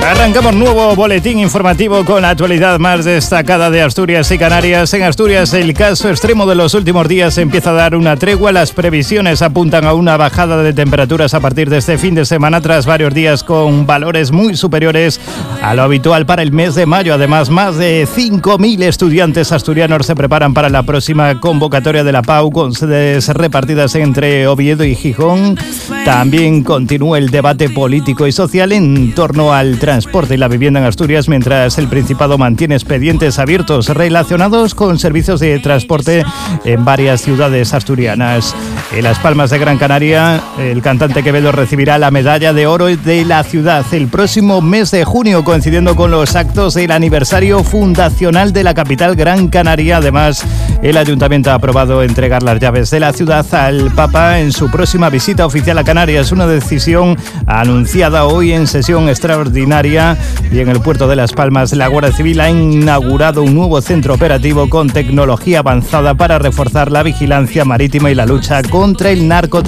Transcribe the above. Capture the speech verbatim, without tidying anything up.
Arrancamos nuevo boletín informativo con la actualidad más destacada de Asturias y Canarias. En Asturias, el caso extremo de los últimos días empieza a dar una tregua. Las previsiones apuntan a una bajada de temperaturas a partir de este fin de semana, tras varios días con valores muy superiores a lo habitual para el mes de mayo. Además, más de cinco mil estudiantes asturianos se preparan para la próxima convocatoria de la P A U, con sedes repartidas entre Oviedo y Gijón. También continúa el debate político y social en torno al transporte y la vivienda en Asturias, mientras el Principado mantiene expedientes abiertos relacionados con servicios de transporte en varias ciudades asturianas. En Las Palmas de Gran Canaria, el cantante Quevedo recibirá la medalla de oro de la ciudad el próximo mes de junio, coincidiendo con los actos del aniversario fundacional de la capital Gran Canaria. Además, el Ayuntamiento ha aprobado entregar las llaves de la ciudad al Papa en su próxima visita oficial a Canarias, una decisión anunciada hoy en sesión extraordinaria. Y en el puerto de Las Palmas, la Guardia Civil ha inaugurado un nuevo centro operativo con tecnología avanzada para reforzar la vigilancia marítima y la lucha contra el narcotráfico.